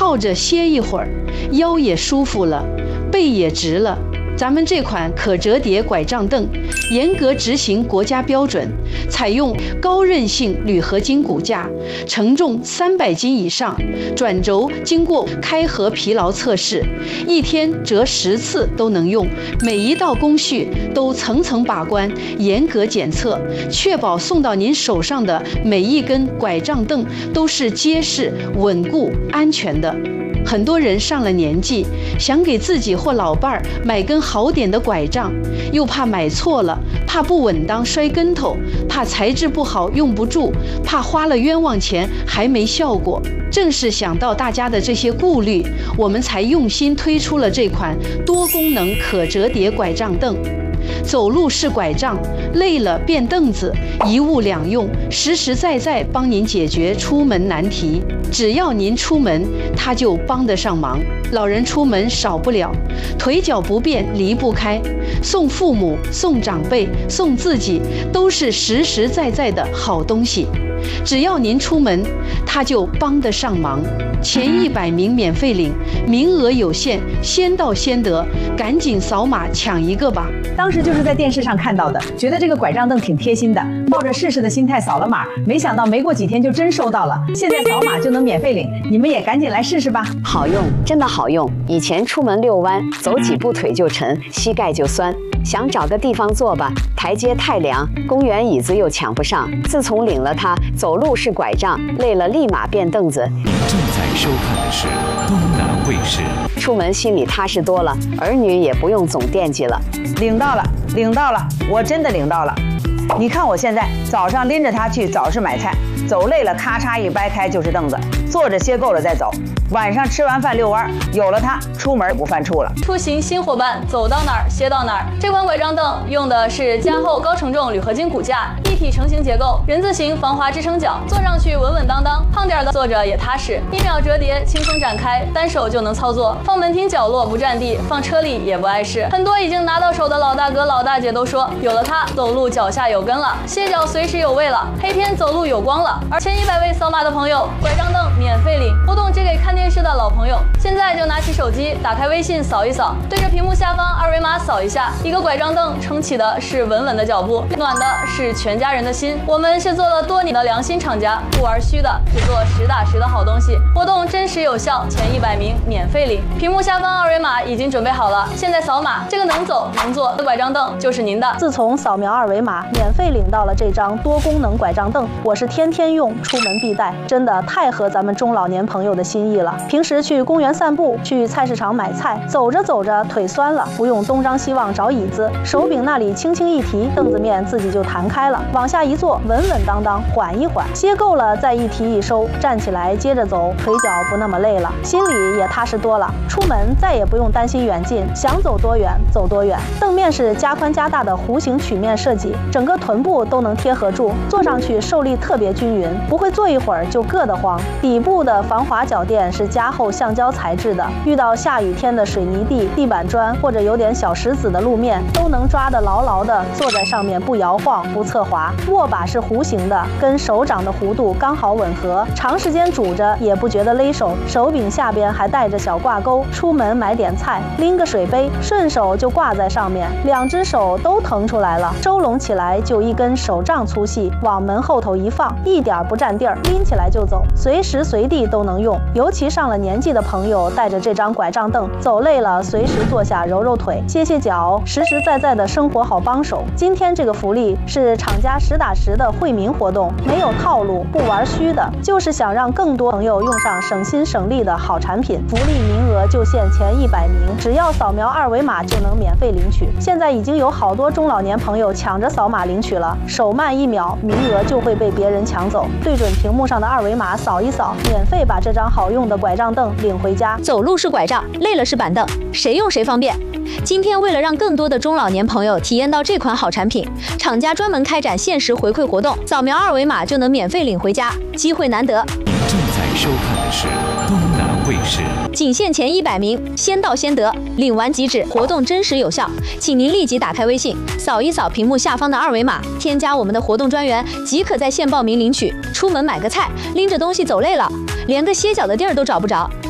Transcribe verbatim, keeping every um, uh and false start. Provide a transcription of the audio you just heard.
靠着歇一会儿，腰也舒服了，背也直了。咱们这款可折叠拐杖凳严格执行国家标准，采用高韧性铝合金骨架，承重三百斤以上，转轴经过开合疲劳测试，一天折十次都能用。每一道工序都层层把关，严格检测，确保送到您手上的每一根拐杖凳都是结实、稳固、安全的。很多人上了年纪，想给自己或老伴儿买根好点的拐杖，又怕买错了，怕不稳当摔跟头，怕材质不好用不住，怕花了冤枉钱还没效果。正是想到大家的这些顾虑，我们才用心推出了这款多功能可折叠拐杖凳。走路是拐杖，累了变凳子，一物两用，实实在在帮您解决出门难题。只要您出门，它就帮得上忙。老人出门少不了，腿脚不便离不开，送父母、送长辈、送自己，都是实实在在的好东西。只要您出门，它就帮得上忙。前一百名免费领，名额有限，先到先得，赶紧扫码抢一个吧！ 当时就是在电视上看到的，觉得这个拐杖凳挺贴心的，抱着试试的心态扫了码，没想到没过几天就真收到了。现在扫码就能免费领，你们也赶紧来试试吧！ 好用，真的好用。以前出门遛弯，走几步腿就沉，膝盖就酸。想找个地方坐吧，台阶太凉，公园椅子又抢不上。自从领了它，走路是拐杖，累了立马变凳子。 你正在收看的是东南卫视。 出门心里踏实多了，儿女也不用总惦记了。 领到了，领到了，我真的领到了。你看我现在早上拎着它去早市买菜，走累了咔嚓一掰开就是凳子，坐着歇够了再走。晚上吃完饭遛弯，有了它，出门不犯怵了。 出行新伙伴，走到哪儿歇到哪儿。这款拐杖凳用的是加厚高承重铝合金骨架，一体成型结构，人字形防滑支撑脚，坐上去稳稳当当。胖点的坐着也踏实，一秒折叠，轻松展开，单手就能操作。放门厅角落不占地，放车里也不碍事。很多已经拿到手的老大哥老大姐都说，有了它，走路脚下有根了，歇脚随时有位了，黑天走路有光了。而前一百位扫码的朋友，拐杖凳免费领，活动只给看电视的老朋友，现在就拿起手机，打开微信扫一扫，对着屏幕下方二维码扫一下，一个拐杖凳撑起的是稳稳的脚步，暖的是全家人的心。我们是做了多年的良心厂家，不玩虚的，只做实打实的好东西。活动真实有效，前一百名免费领。屏幕下方二维码已经准备好了，现在扫码，这个能走能坐的拐杖凳就是您的。 自从扫描二维码，免费领到了这张多功能拐杖凳，我是天天用，出门必带，真的太合咱们中老年朋友的心意了。平时去公园散步，去菜市场买菜，走着走着腿酸了，不用东张西望找椅子，手柄那里轻轻一提，凳子面自己就弹开了，往下一坐，稳稳当当，缓一缓，歇够了再一提一收，站起来接着走，腿脚不那么累了，心里也踏实多了。出门再也不用担心远近，想走多远走多远。凳面是加宽加大的弧形曲面设计，整个臀部都能贴合住，坐上去受力特别均匀，不会坐一会儿就硌得慌。底部的防滑脚垫是加厚橡胶材质的，遇到下雨天的水泥地、地板砖或者有点小石子的路面，都能抓得牢牢的，坐在上面不摇晃不侧滑。握把是弧形的，跟手掌的弧度刚好吻合，长时间拄着也不觉得勒手。手柄下边还带着小挂钩，出门买点菜，拎个水杯，顺手就挂在上面，两只手都腾出来了，收拢起来就一根手杖粗细，往门后头一放，一点不占地儿，拎起来就走，随时随地都能用。尤其上了年纪的朋友，带着这张拐杖凳，走累了随时坐下揉揉腿、歇歇脚，实实在在的生活好帮手。今天这个福利是厂家实打实的惠民活动，没有套路，不玩虚的，就是想让更多朋友用上省心省力的好产品。福利名额就限前一百名，只要扫描二维码就能免费领取。现在已经有好多中老年朋友抢着扫码领取了，手慢一秒，名额就会被别人抢走。对准屏幕上的二维码扫一扫，免费把这张好用的拐杖凳领回家。 走路是拐杖，累了是板凳，谁用谁方便。今天为了让更多的中老年朋友体验到这款好产品，厂家专门开展限时回馈活动，扫描二维码就能免费领回家，机会难得。 你正在收看的是东南卫视。 仅限前一百名，先到先得，领完即止，活动真实有效，请您立即打开微信，扫一扫屏幕下方的二维码，添加我们的活动专员，即可在线报名领取。出门买个菜，拎着东西走累了，连个歇脚的地儿都找不着。